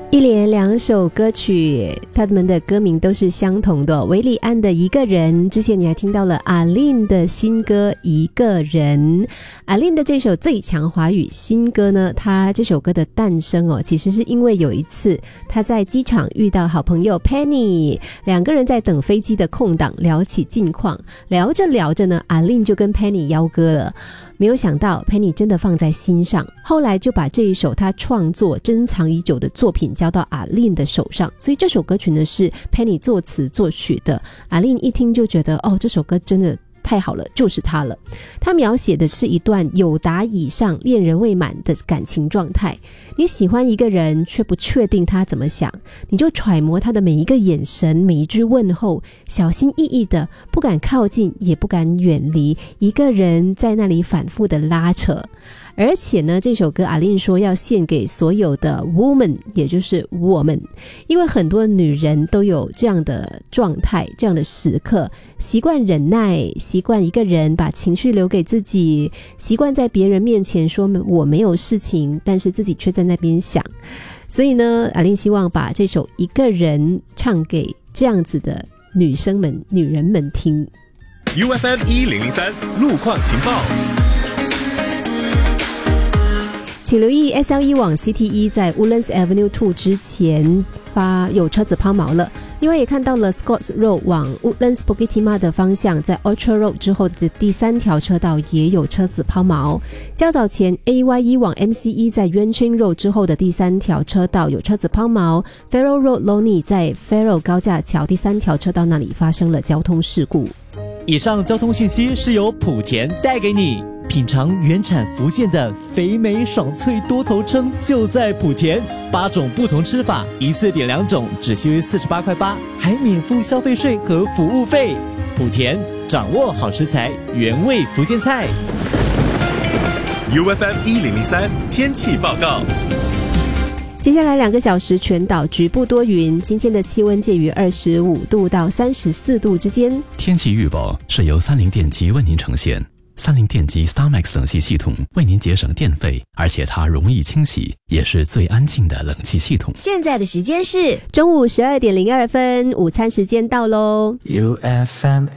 一连两首歌曲，他们的歌名都是相同的，韦礼安的一个人，之前你还听到了阿令的新歌一个人。阿令的这首最强华语新歌呢，他这首歌的诞生其实是因为有一次他在机场遇到好朋友 Penny， 两个人在等飞机的空档聊起近况，聊着聊着呢，阿令就跟 Penny 邀歌了。没有想到 Penny 真的放在心上，后来就把这一首他创作珍藏已久的作品交到阿令的手上，所以这首歌曲呢是 Penny 作词作曲的。阿令一听就觉得这首歌真的太好了，就是他了。他描写的是一段有达以上恋人未满的感情状态，你喜欢一个人却不确定他怎么想，你就揣摩他的每一个眼神，每一句问候，小心翼翼的，不敢靠近也不敢远离，一个人在那里反复的拉扯。而且呢，这首歌阿令说要献给所有的 woman， 也就是我们，因为很多女人都有这样的状态，这样的时刻，习惯忍耐，习惯一个人把情绪留给自己，习惯在别人面前说我没有事情，但是自己却在那边想。所以呢，阿令希望把这首一个人唱给这样子的女生们、女人们听。 UFM 1003路况情报， 请留意 SL1 往 CT1 在 Woodlands Avenue 2之前有车子抛锚了。另外也看到了 Scotts Road 往 Woodlands Bukit Timah 的方向，在 Orchard Road 之后的第3条车道也有车子抛锚。较早前 AY1 往 MCE 在 Yuan Ching Road 之后的第3条车道有车子抛锚。 Farrer Road Lonely 在 Farrer 高架桥第3条车道那里发生了交通事故。 以上交通讯息是由莆田带给你。品尝原产福建的肥美爽脆多头鲭，就在莆田，8种不同吃法，一次点2种，只需48.8块，还免付消费税和服务费。莆田掌握好食材，原味福建菜。 UFM 1003天气报告。 接下来2个小时全岛局部多云，今天的气温介于25度到34度之间。 天气预报是由30电机为您呈现。30电机 StarMax 冷气系统为您节省电费，而且它容易清洗，也是最安静的冷气系统。 现在的时间是中午12点02分，午餐时间到咯。 UFM